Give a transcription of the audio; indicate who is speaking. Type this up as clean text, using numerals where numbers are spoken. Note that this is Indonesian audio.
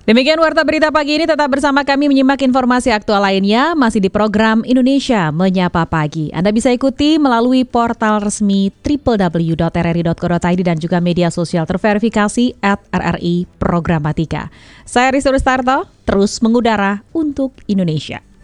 Speaker 1: Demikian Warta Berita Pagi ini, tetap bersama kami menyimak informasi aktual lainnya masih di program Indonesia Menyapa Pagi. Anda bisa ikuti melalui portal resmi www.rri.co.id dan juga media sosial terverifikasi @RRI Programatika. Saya Rizky Rustarto, terus mengudara untuk Indonesia.